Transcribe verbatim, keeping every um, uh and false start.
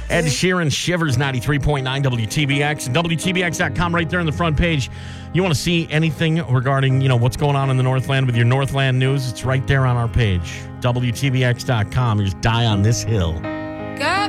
Ed Sheeran, Shivers, ninety-three point nine W T B X. And W T B X dot com right there on the front page. You want to see anything regarding, you know, what's going on in the Northland with your Northland news? It's right there on our page. W T B X dot com. You just die on this hill.